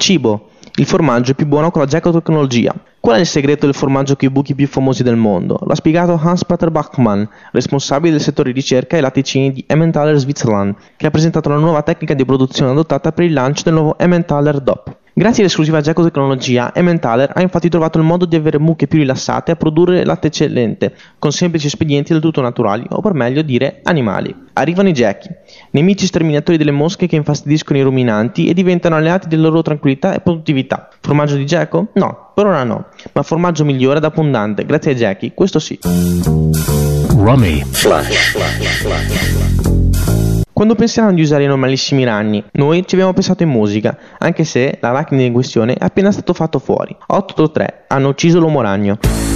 Cibo. Il formaggio è più buono con la Jacko tecnologia. Qual è il segreto del formaggio con i buchi più famosi del mondo? L'ha spiegato Hans-Peter Bachmann, responsabile del settore ricerca e latticini di Emmentaler Switzerland, che ha presentato la nuova tecnica di produzione adottata per il lancio del nuovo Emmentaler DOP. Grazie all'esclusiva Jacko tecnologia, Emmentaler ha infatti trovato il modo di avere mucche più rilassate e a produrre latte eccellente, con semplici espedienti del tutto naturali, o per meglio dire animali. Arrivano i Jackie, nemici sterminatori delle mosche che infastidiscono i ruminanti e diventano alleati della loro tranquillità e produttività. Formaggio di Jacko? No, per ora no, ma formaggio migliore ed abbondante, grazie ai Jackie, questo sì. Rummy Flash. Quando pensiamo di usare i normalissimi ragni, noi ci abbiamo pensato in musica, anche se l'arachnide in questione è appena stato fatto fuori. 883 hanno ucciso l'uomo ragno.